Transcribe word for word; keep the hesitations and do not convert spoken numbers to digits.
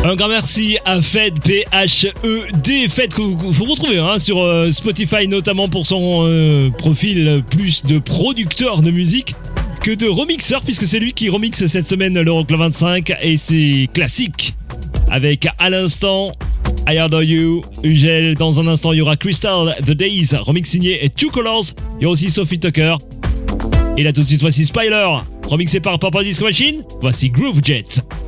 Un grand merci à Fed, P H E D, Fed que vous, vous retrouvez hein, sur euh, Spotify notamment pour son euh, profil plus de producteur de musique que de remixeur, puisque c'est lui qui remixe cette semaine l'Euroclub vingt-cinq et c'est classique. Avec à l'instant I Adore You, Ugel. Dans un instant, il y aura Crystal, The Days, remix signé et Two Colors. Il y a aussi Sophie Tucker. Et là tout de suite, voici Spyler, remixé par Purple Disco Machine. Voici Groove Jet.